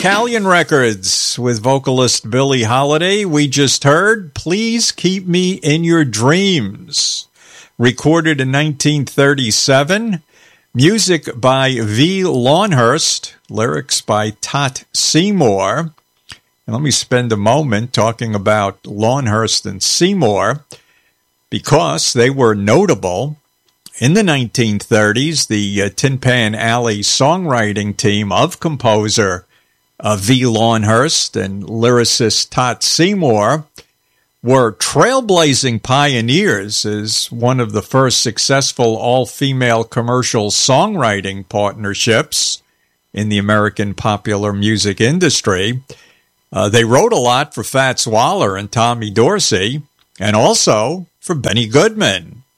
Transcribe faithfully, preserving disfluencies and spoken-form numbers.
Italian Records with vocalist Billie Holiday. We just heard Please Keep Me in Your Dreams, recorded in nineteen thirty-seven. Music by V. Longhurst, lyrics by Tot Seymour. And let me spend a moment talking about Longhurst and Seymour because they were notable. In the nineteen thirties, the uh, Tin Pan Alley songwriting team of composer uh, V. Longhurst and lyricist Tot Seymour were trailblazing pioneers as one of the first successful all-female commercial songwriting partnerships in the American popular music industry. Uh, they wrote a lot for Fats Waller and Tommy Dorsey, and also for Benny Goodman.